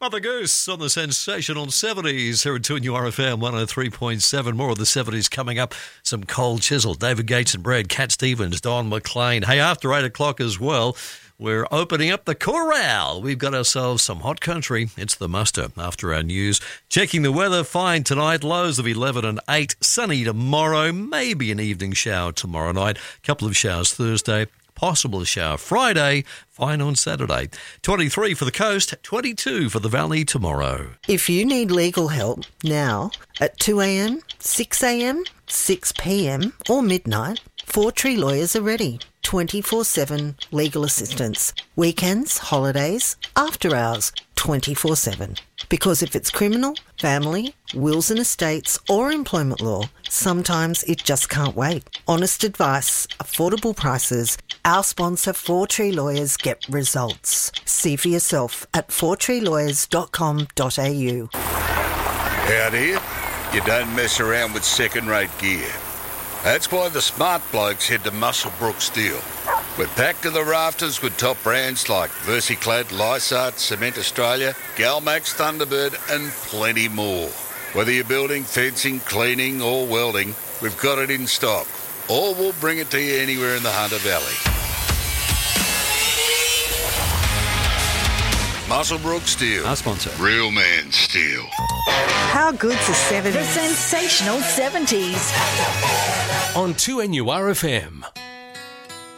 Mother Goose on the sensational 70s here at 2NURFM 103.7. More of the 70s coming up. Some Cold Chisel, David Gates and Brad, Cat Stevens, Don McLean. Hey, after 8 o'clock as well, we're opening up the corral. We've got ourselves some hot country. It's the muster after our news. Checking the weather, fine tonight. Lows of 11 and 8. Sunny tomorrow. Maybe an evening shower tomorrow night. Couple of showers Thursday. Possible shower Friday, fine on Saturday. 23 for the coast, 22 for the valley tomorrow. If you need legal help now at 2 a.m, 6 a.m, 6 p.m. or midnight, Four Tree Lawyers are ready. 24/7 legal assistance. Weekends, holidays, after hours, 24/7. Because if it's criminal, family, wills and estates or employment law, sometimes it just can't wait. Honest advice, affordable prices. Our sponsor, Four Tree Lawyers, get results. See for yourself at fourtreelawyers.com.au. Out here, you don't mess around with second-rate gear. That's why the smart blokes head to Muswellbrook Steel. We're packed to the rafters with top brands like Versiclad, Lysart, Cement Australia, Galmax, Thunderbird and plenty more. Whether you're building, fencing, cleaning or welding, we've got it in stock. Or we'll bring it to you anywhere in the Hunter Valley. Muswellbrook Steel. Our sponsor. Real man steel. How good's the 70s? The sensational 70s. On 2NURFM.